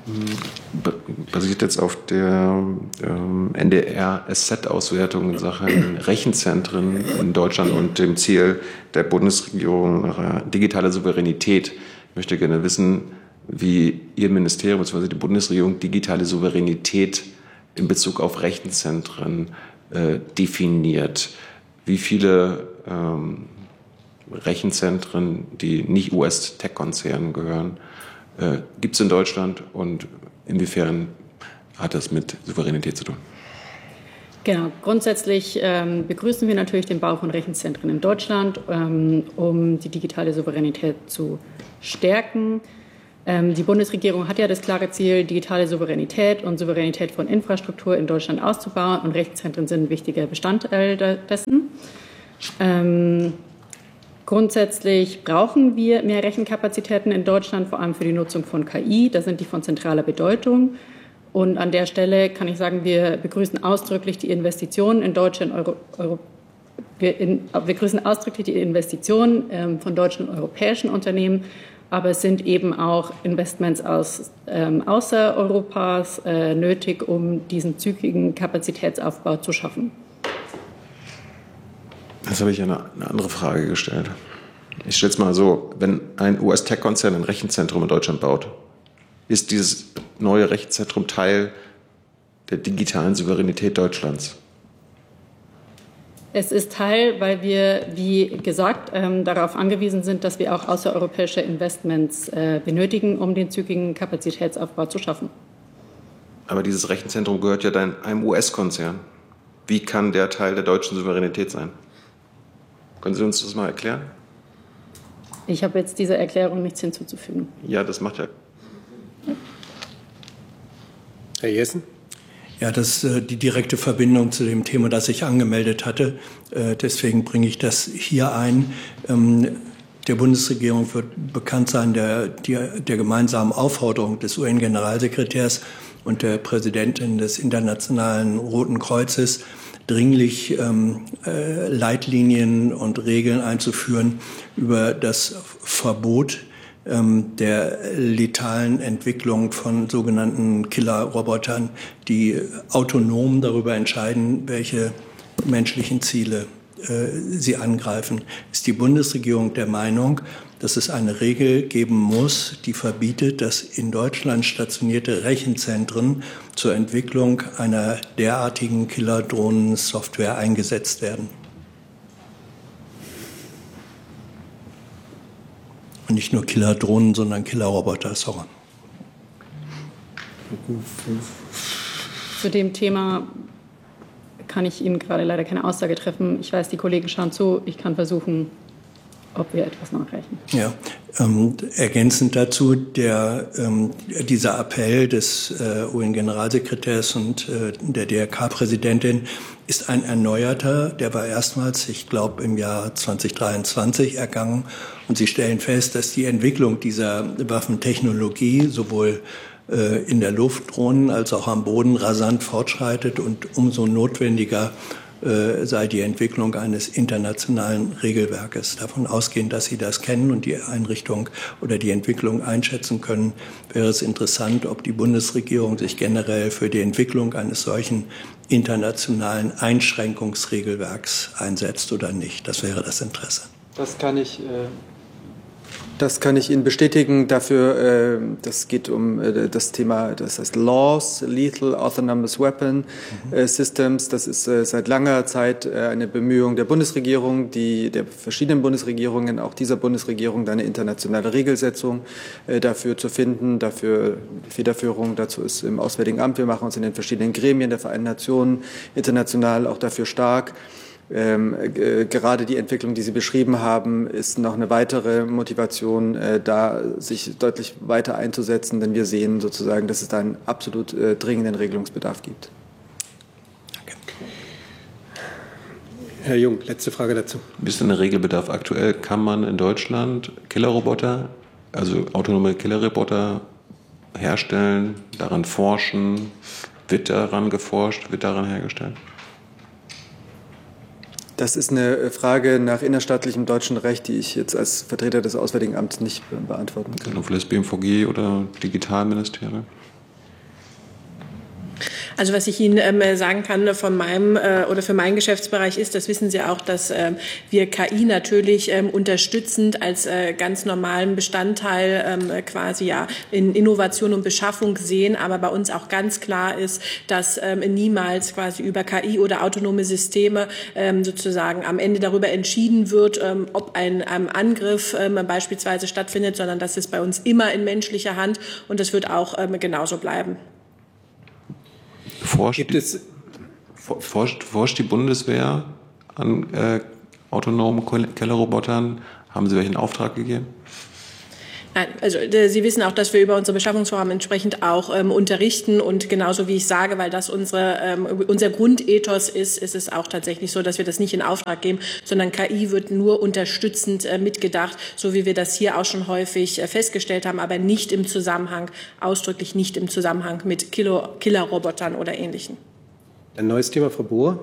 basiert jetzt auf der NDR-SZ-Auswertung in Sachen Rechenzentren in Deutschland und dem Ziel der Bundesregierung nach digitaler Souveränität. Ich möchte gerne wissen, wie Ihr Ministerium bzw. die Bundesregierung digitale Souveränität in Bezug auf Rechenzentren definiert. Wie viele Rechenzentren, die nicht US-Tech-Konzernen gehören, gibt es in Deutschland und inwiefern hat das mit Souveränität zu tun? Genau, grundsätzlich begrüßen wir natürlich den Bau von Rechenzentren in Deutschland, um die digitale Souveränität zu stärken. Die Bundesregierung hat ja das klare Ziel, digitale Souveränität und Souveränität von Infrastruktur in Deutschland auszubauen, und Rechenzentren sind ein wichtiger Bestandteil dessen. Grundsätzlich brauchen wir mehr Rechenkapazitäten in Deutschland, vor allem für die Nutzung von KI. Da sind die von zentraler Bedeutung. Und an der Stelle kann ich sagen, wir begrüßen ausdrücklich die Investitionen in deutsche wir begrüßen ausdrücklich die Investitionen von deutschen und europäischen Unternehmen. Aber es sind eben auch Investments aus außer Europas nötig, um diesen zügigen Kapazitätsaufbau zu schaffen. Jetzt habe ich eine andere Frage gestellt. Ich stelle es mal so, wenn ein US-Tech-Konzern ein Rechenzentrum in Deutschland baut, ist dieses neue Rechenzentrum Teil der digitalen Souveränität Deutschlands? Es ist Teil, weil wir, wie gesagt, darauf angewiesen sind, dass wir auch außereuropäische Investments benötigen, um den zügigen Kapazitätsaufbau zu schaffen. Aber dieses Rechenzentrum gehört ja einem US-Konzern. Wie kann der Teil der deutschen Souveränität sein? Können Sie uns das mal erklären? Ich habe jetzt dieser Erklärung nichts hinzuzufügen. Ja, das macht ja. Herr Jessen? Ja, das ist die direkte Verbindung zu dem Thema, das ich angemeldet hatte. Deswegen bringe ich das hier ein. Der Bundesregierung wird bekannt sein der gemeinsamen Aufforderung des UN-Generalsekretärs und der Präsidentin des Internationalen Roten Kreuzes, dringlich Leitlinien und Regeln einzuführen über das Verbot der letalen Entwicklung von sogenannten Killer-Robotern, die autonom darüber entscheiden, welche menschlichen Ziele sie angreifen. Ist die Bundesregierung der Meinung, dass es eine Regel geben muss, die verbietet, dass in Deutschland stationierte Rechenzentren zur Entwicklung einer derartigen Killer-Drohnen-Software eingesetzt werden? Und nicht nur Killer-Drohnen, sondern Killer-Roboter, sorry. Zu dem Thema kann ich Ihnen gerade leider keine Aussage treffen. Ich weiß, die Kollegen schauen zu. Ich kann versuchen, ob wir etwas nachreichen. Ja, ergänzend dazu, dieser Appell des UN-Generalsekretärs und der DRK-Präsidentin ist ein erneuerter, der war erstmals, ich glaube, im Jahr 2023 ergangen. Und sie stellen fest, dass die Entwicklung dieser Waffentechnologie sowohl in der Luft, Drohnen, als auch am Boden rasant fortschreitet und umso notwendiger sei die Entwicklung eines internationalen Regelwerkes. Davon ausgehend, dass Sie das kennen und die Einrichtung oder die Entwicklung einschätzen können, wäre es interessant, ob die Bundesregierung sich generell für die Entwicklung eines solchen internationalen Einschränkungsregelwerks einsetzt oder nicht. Das wäre das Interesse. Das kann ich Ihnen bestätigen. Dafür, das geht um das Thema, das heißt Laws, Lethal Autonomous Weapon Systems. Das ist seit langer Zeit eine Bemühung der Bundesregierung, der verschiedenen Bundesregierungen, auch dieser Bundesregierung, eine internationale Regelsetzung dafür zu finden. Dafür die Federführung dazu ist im Auswärtigen Amt. Wir machen uns in den verschiedenen Gremien der Vereinten Nationen international auch dafür stark. Gerade die Entwicklung, die Sie beschrieben haben, ist noch eine weitere Motivation, da sich deutlich weiter einzusetzen, denn wir sehen sozusagen, dass es da einen absolut dringenden Regelungsbedarf gibt. Danke. Herr Jung, letzte Frage dazu. Wie ist denn der Regelbedarf aktuell? Kann man in Deutschland Killerroboter, also autonome Killerroboter herstellen, daran forschen? Wird daran geforscht, wird daran hergestellt? Das ist eine Frage nach innerstaatlichem deutschen Recht, die ich jetzt als Vertreter des Auswärtigen Amts nicht beantworten kann. Und vielleicht BMVG oder Digitalministerium? Also was ich Ihnen sagen kann von meinem oder für meinen Geschäftsbereich ist, das wissen Sie auch, dass wir KI natürlich unterstützend als ganz normalen Bestandteil quasi ja in Innovation und Beschaffung sehen, aber bei uns auch ganz klar ist, dass niemals quasi über KI oder autonome Systeme sozusagen am Ende darüber entschieden wird, ob ein Angriff beispielsweise stattfindet, sondern das ist bei uns immer in menschlicher Hand und das wird auch genauso bleiben. Forscht die Bundeswehr an autonomen Kellerrobotern? Haben Sie welchen Auftrag gegeben? Nein, also Sie wissen auch, dass wir über unsere Beschaffungsvorhaben entsprechend auch unterrichten und genauso wie ich sage, weil das unser Grundethos ist, ist es auch tatsächlich so, dass wir das nicht in Auftrag geben, sondern KI wird nur unterstützend mitgedacht, so wie wir das hier auch schon häufig festgestellt haben, aber nicht im Zusammenhang, ausdrücklich nicht im Zusammenhang mit Killerrobotern oder Ähnlichem. Ein neues Thema, Frau Bohr.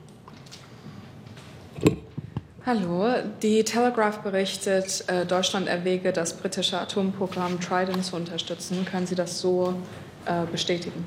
Hallo, die Telegraph berichtet, Deutschland erwäge, das britische Atomprogramm Trident zu unterstützen. Können Sie das so bestätigen?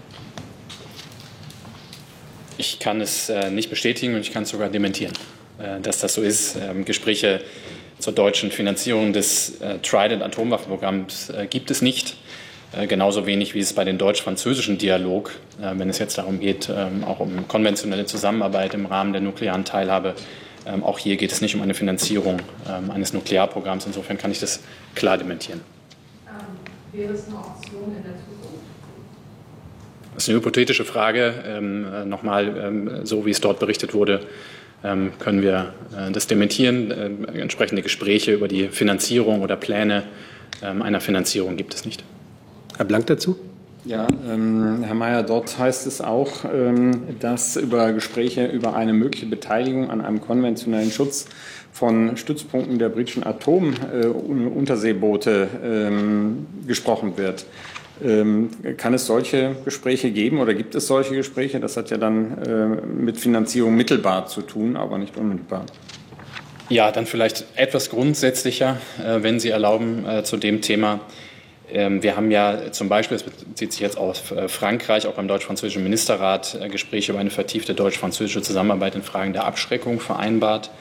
Ich kann es nicht bestätigen und ich kann es sogar dementieren, dass das so ist. Gespräche zur deutschen Finanzierung des Trident-Atomwaffenprogramms gibt es nicht. Genauso wenig wie es bei den deutsch-französischen Dialog, wenn es jetzt darum geht, auch um konventionelle Zusammenarbeit im Rahmen der nuklearen Teilhabe. Auch hier geht es nicht um eine Finanzierung eines Nuklearprogramms. Insofern kann ich das klar dementieren. Wäre es eine Option in der Zukunft? Das ist eine hypothetische Frage. Nochmal, so wie es dort berichtet wurde, können wir das dementieren. Entsprechende Gespräche über die Finanzierung oder Pläne einer Finanzierung gibt es nicht. Herr Blank dazu? Ja, Herr Mayer, dort heißt es auch, dass über Gespräche über eine mögliche Beteiligung an einem konventionellen Schutz von Stützpunkten der britischen Atomunterseeboote gesprochen wird. Kann es solche Gespräche geben oder gibt es solche Gespräche? Das hat ja dann mit Finanzierung mittelbar zu tun, aber nicht unmittelbar. Ja, dann vielleicht etwas grundsätzlicher, wenn Sie erlauben, zu dem Thema. Wir haben ja zum Beispiel, das bezieht sich jetzt auf Frankreich, auch beim deutsch-französischen Ministerrat, Gespräche über eine vertiefte deutsch-französische Zusammenarbeit in Fragen der Abschreckung vereinbart.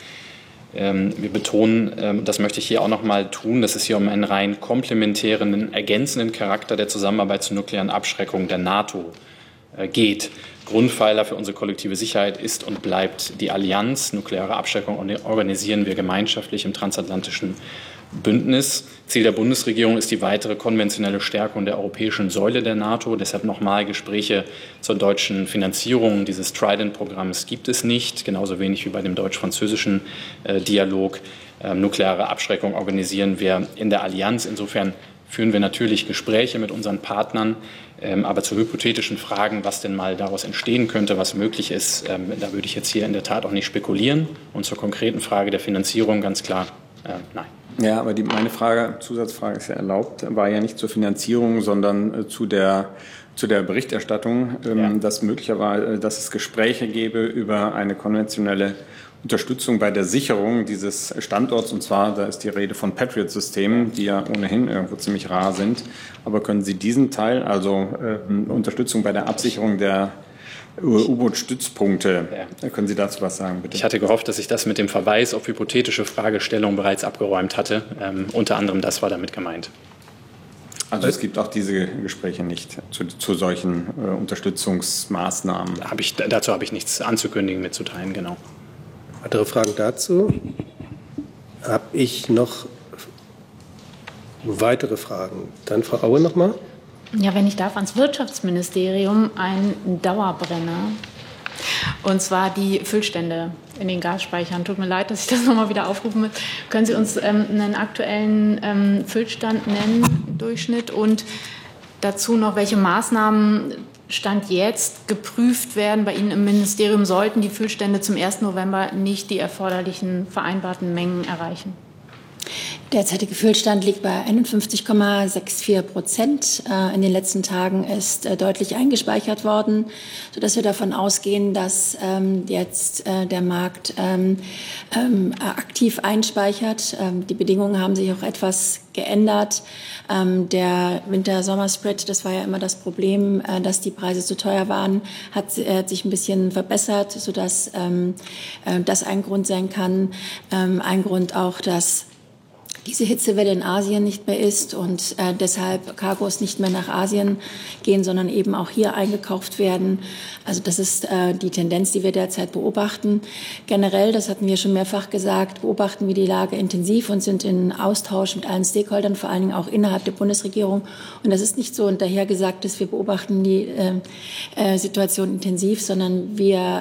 Wir betonen, das möchte ich hier auch noch mal tun, dass es hier um einen rein komplementären, ergänzenden Charakter der Zusammenarbeit zur nuklearen Abschreckung der NATO geht. Grundpfeiler für unsere kollektive Sicherheit ist und bleibt die Allianz. Nukleare Abschreckung organisieren wir gemeinschaftlich im transatlantischen Bündnis. Ziel der Bundesregierung ist die weitere konventionelle Stärkung der europäischen Säule der NATO. Deshalb nochmal Gespräche zur deutschen Finanzierung dieses Trident-Programms gibt es nicht, genauso wenig wie bei dem deutsch-französischen Dialog. Nukleare Abschreckung organisieren wir in der Allianz. Insofern führen wir natürlich Gespräche mit unseren Partnern, aber zu hypothetischen Fragen, was denn mal daraus entstehen könnte, was möglich ist, da würde ich jetzt hier in der Tat auch nicht spekulieren. Und zur konkreten Frage der Finanzierung ganz klar, nein. Ja, aber meine Zusatzfrage ist ja erlaubt, war ja nicht zur Finanzierung, sondern zu der Berichterstattung, dass möglicherweise, dass es Gespräche gäbe über eine konventionelle Unterstützung bei der Sicherung dieses Standorts. Und zwar, da ist die Rede von Patriot-Systemen, die ja ohnehin irgendwo ziemlich rar sind. Aber können Sie diesen Teil, also Unterstützung bei der Absicherung der U-Boot-Stützpunkte. Können Sie dazu was sagen, bitte? Ich hatte gehofft, dass ich das mit dem Verweis auf hypothetische Fragestellungen bereits abgeräumt hatte. Unter anderem das war damit gemeint. Also es gibt auch diese Gespräche nicht zu solchen Unterstützungsmaßnahmen? Dazu habe ich nichts anzukündigen, mitzuteilen, genau. Weitere Fragen dazu? Habe ich noch weitere Fragen? Dann Frau Aue noch mal. Ja, wenn ich darf, ans Wirtschaftsministerium ein Dauerbrenner. Und zwar die Füllstände in den Gasspeichern. Tut mir leid, dass ich das nochmal wieder aufrufen muss. Können Sie uns einen aktuellen Füllstand nennen, Durchschnitt? Und dazu noch, welche Maßnahmen Stand jetzt geprüft werden bei Ihnen im Ministerium, sollten die Füllstände zum 1. November nicht die erforderlichen vereinbarten Mengen erreichen? derzeitige Füllstand liegt bei 51,64%. In den letzten Tagen ist deutlich eingespeichert worden, sodass wir davon ausgehen, dass jetzt der Markt aktiv einspeichert. Die Bedingungen haben sich auch etwas geändert. Der Winter-Sommer-Spread, das war ja immer das Problem, dass die Preise zu teuer waren, hat sich ein bisschen verbessert, sodass das ein Grund sein kann. Ein Grund auch, dass diese Hitzewelle in Asien nicht mehr ist und deshalb Cargos nicht mehr nach Asien gehen, sondern eben auch hier eingekauft werden. Also das ist die Tendenz, die wir derzeit beobachten. Generell, das hatten wir schon mehrfach gesagt, beobachten wir die Lage intensiv und sind in Austausch mit allen Stakeholdern, vor allen Dingen auch innerhalb der Bundesregierung. Und das ist nicht so dahergesagt, dass wir beobachten die Situation intensiv, sondern wir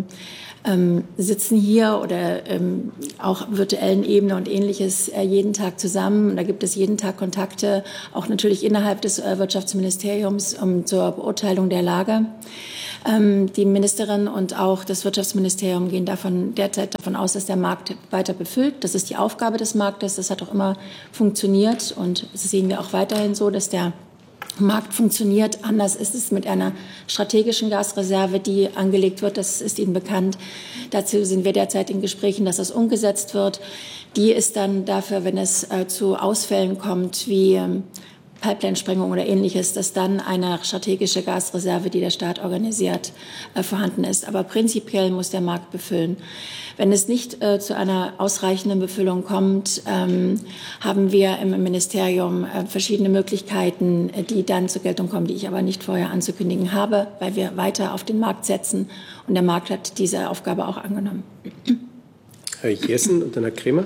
sitzen hier oder auch virtuellen Ebene und Ähnliches jeden Tag zusammen. Da gibt es jeden Tag Kontakte, auch natürlich innerhalb des Wirtschaftsministeriums zur Beurteilung der Lage. Die Ministerin und auch das Wirtschaftsministerium gehen derzeit davon aus, dass der Markt weiter befüllt. Das ist die Aufgabe des Marktes. Das hat auch immer funktioniert und das sehen wir auch weiterhin so, dass der Markt funktioniert. Anders ist es mit einer strategischen Gasreserve, die angelegt wird. Das ist Ihnen bekannt. Dazu sind wir derzeit in Gesprächen, dass das umgesetzt wird. Die ist dann dafür, wenn es zu Ausfällen kommt, wie Pipeline-Sprengung oder Ähnliches, dass dann eine strategische Gasreserve, die der Staat organisiert, vorhanden ist. Aber prinzipiell muss der Markt befüllen. Wenn es nicht zu einer ausreichenden Befüllung kommt, haben wir im Ministerium verschiedene Möglichkeiten, die dann zur Geltung kommen, die ich aber nicht vorher anzukündigen habe, weil wir weiter auf den Markt setzen. Und der Markt hat diese Aufgabe auch angenommen. Herr Jessen und dann Herr Kremer.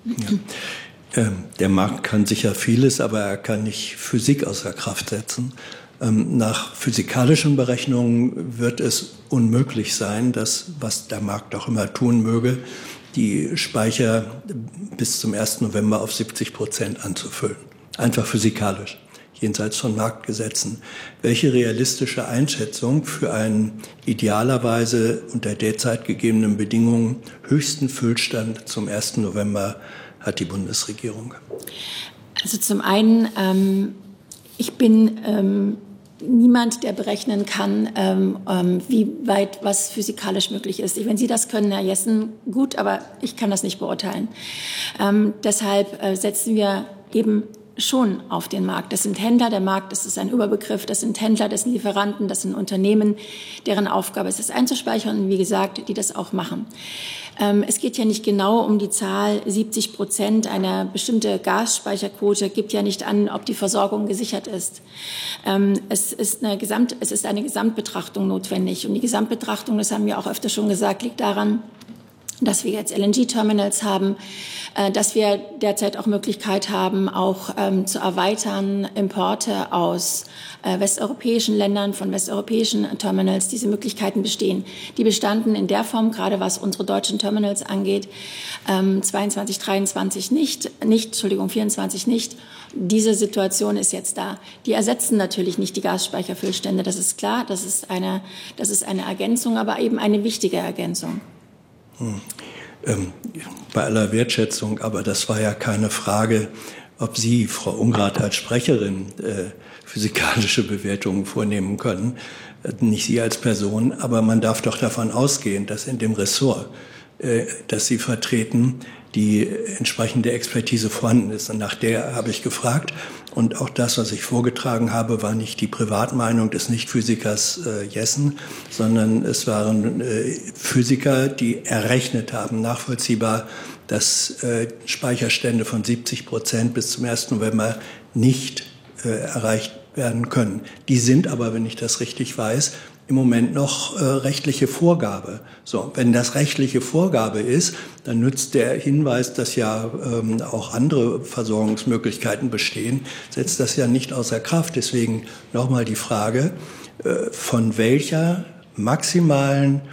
Ja. Der Markt kann sicher vieles, aber er kann nicht Physik außer Kraft setzen. Nach physikalischen Berechnungen wird es unmöglich sein, dass, was der Markt auch immer tun möge, die Speicher bis zum 1. November auf 70% anzufüllen. Einfach physikalisch, jenseits von Marktgesetzen. Welche realistische Einschätzung für einen idealerweise unter derzeit gegebenen Bedingungen höchsten Füllstand zum 1. November hat die Bundesregierung? Also zum einen, ich bin niemand, der berechnen kann, wie weit was physikalisch möglich ist. Wenn Sie das können, Herr Jessen, gut, aber ich kann das nicht beurteilen. Deshalb setzen wir eben schon auf den Markt. Das sind Händler, der Markt, das ist ein Überbegriff, das sind Händler, das sind Lieferanten, das sind Unternehmen, deren Aufgabe ist es einzuspeichern und wie gesagt, die das auch machen. Es geht ja nicht genau um die Zahl 70%. Eine bestimmte Gasspeicherquote gibt ja nicht an, ob die Versorgung gesichert ist. Es ist eine Gesamtbetrachtung notwendig. Und die Gesamtbetrachtung, das haben wir auch öfter schon gesagt, liegt daran, dass wir jetzt LNG-Terminals haben, dass wir derzeit auch Möglichkeit haben, auch zu erweitern, Importe aus westeuropäischen Ländern, von westeuropäischen Terminals. Diese Möglichkeiten bestehen. Die bestanden in der Form, gerade was unsere deutschen Terminals angeht, 22, 23 24 nicht. Diese Situation ist jetzt da. Die ersetzen natürlich nicht die Gasspeicherfüllstände, das ist klar. Das ist eine Ergänzung, aber eben eine wichtige Ergänzung. Bei aller Wertschätzung, aber das war ja keine Frage, ob Sie, Frau Ungrath, als Sprecherin physikalische Bewertungen vornehmen können, nicht Sie als Person, aber man darf doch davon ausgehen, dass in dem Ressort, das Sie vertreten, die entsprechende Expertise vorhanden ist. Und nach der habe ich gefragt. Und auch das, was ich vorgetragen habe, war nicht die Privatmeinung des Nicht-Physikers Jessen, sondern es waren Physiker, die errechnet haben, nachvollziehbar, dass Speicherstände von 70% bis zum 1. November nicht erreicht werden können. Die sind aber, wenn ich das richtig weiß, im Moment noch rechtliche Vorgabe. So, wenn das rechtliche Vorgabe ist, dann nützt der Hinweis, dass ja auch andere Versorgungsmöglichkeiten bestehen, setzt das ja nicht außer Kraft. Deswegen nochmal die Frage, von welchem maximalen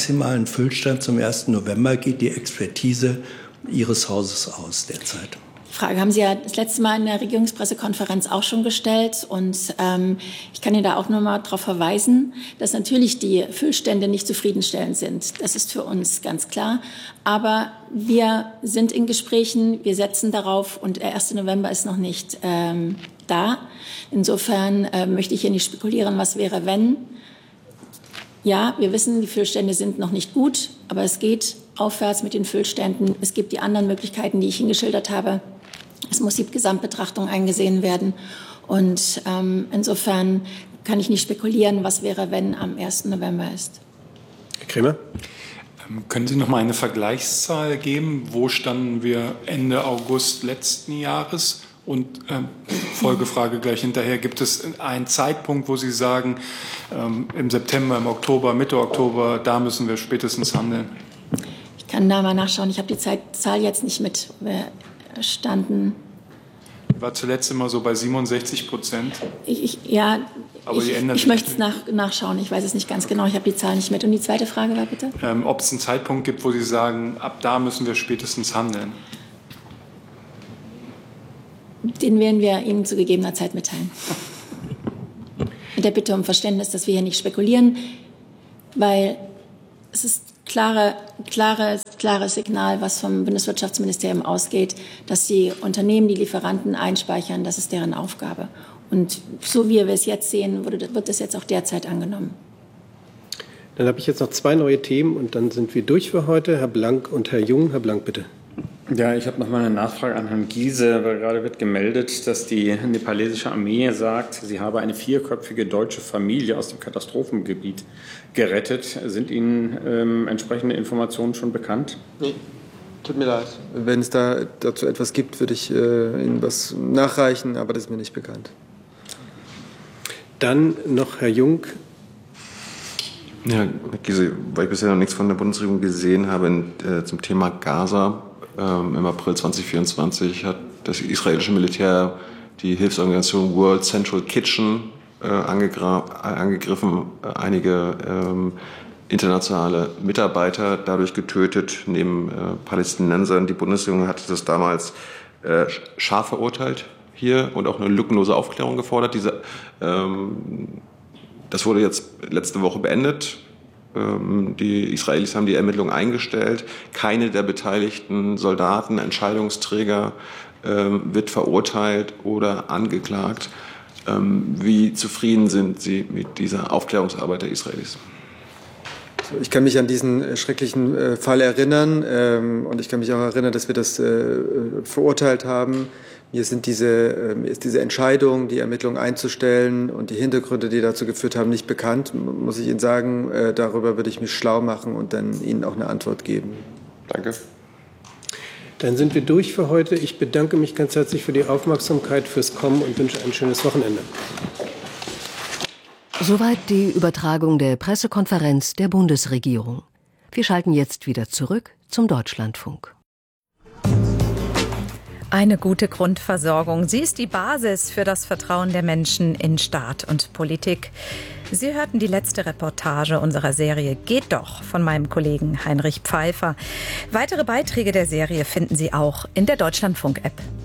Füllstand zum 1. November geht die Expertise Ihres Hauses aus derzeit? Frage haben Sie ja das letzte Mal in der Regierungspressekonferenz auch schon gestellt. Und ich kann Ihnen da auch nur mal darauf verweisen, dass natürlich die Füllstände nicht zufriedenstellend sind. Das ist für uns ganz klar. Aber wir sind in Gesprächen, wir setzen darauf und der 1. November ist noch nicht da. Insofern möchte ich hier nicht spekulieren, was wäre, wenn. Ja, wir wissen, die Füllstände sind noch nicht gut, aber es geht aufwärts mit den Füllständen. Es gibt die anderen Möglichkeiten, die ich Ihnen geschildert habe. Es muss die Gesamtbetrachtung eingesehen werden. Und insofern kann ich nicht spekulieren, was wäre, wenn am 1. November ist. Herr Kremer? Können Sie noch mal eine Vergleichszahl geben? Wo standen wir Ende August letzten Jahres? Und Folgefrage gleich hinterher, gibt es einen Zeitpunkt, wo Sie sagen, im September, im Oktober, Mitte Oktober, da müssen wir spätestens handeln? Ich kann da mal nachschauen. Ich habe die Zahl jetzt nicht mit standen. War zuletzt immer so bei 67%. Aber ich möchte es nachschauen. Ich weiß es nicht ganz genau. Ich habe die Zahl nicht mit. Und die zweite Frage war bitte? Ob es einen Zeitpunkt gibt, wo Sie sagen, ab da müssen wir spätestens handeln? Den werden wir Ihnen zu gegebener Zeit mitteilen. Mit der Bitte um Verständnis, dass wir hier nicht spekulieren, weil es ist klares Signal, was vom Bundeswirtschaftsministerium ausgeht, dass die Unternehmen die Lieferanten einspeichern, das ist deren Aufgabe. Und so wie wir es jetzt sehen, wird das jetzt auch derzeit angenommen. Dann habe ich jetzt noch 2 neue Themen und dann sind wir durch für heute. Herr Blank und Herr Jung. Herr Blank, bitte. Ja, ich habe noch mal eine Nachfrage an Herrn Giese, weil gerade wird gemeldet, dass die nepalesische Armee sagt, sie habe eine 4-köpfige deutsche Familie aus dem Katastrophengebiet gerettet. Sind Ihnen entsprechende Informationen schon bekannt? Nee, tut mir leid. Wenn es dazu etwas gibt, würde ich Ihnen was nachreichen, aber das ist mir nicht bekannt. Dann noch Herr Jung. Ja, Herr Giese, weil ich bisher noch nichts von der Bundesregierung gesehen habe zum Thema Gaza. Im April 2024 hat das israelische Militär die Hilfsorganisation World Central Kitchen angegriffen, einige internationale Mitarbeiter dadurch getötet, neben Palästinensern. Die Bundesregierung hatte das damals scharf verurteilt hier und auch eine lückenlose Aufklärung gefordert. Das wurde jetzt letzte Woche beendet. Die Israelis haben die Ermittlungen eingestellt. Keine der beteiligten Soldaten, Entscheidungsträger wird verurteilt oder angeklagt. Wie zufrieden sind Sie mit dieser Aufklärungsarbeit der Israelis? Ich kann mich an diesen schrecklichen Fall erinnern und ich kann mich auch erinnern, dass wir das verurteilt haben. Mir ist diese Entscheidung, die Ermittlungen einzustellen und die Hintergründe, die dazu geführt haben, nicht bekannt. Muss ich Ihnen sagen, darüber würde ich mich schlau machen und dann Ihnen auch eine Antwort geben. Danke. Dann sind wir durch für heute. Ich bedanke mich ganz herzlich für die Aufmerksamkeit, fürs Kommen und wünsche ein schönes Wochenende. Soweit die Übertragung der Pressekonferenz der Bundesregierung. Wir schalten jetzt wieder zurück zum Deutschlandfunk. Eine gute Grundversorgung, sie ist die Basis für das Vertrauen der Menschen in Staat und Politik. Sie hörten die letzte Reportage unserer Serie Geht doch von meinem Kollegen Heinrich Pfeiffer. Weitere Beiträge der Serie finden Sie auch in der Deutschlandfunk-App.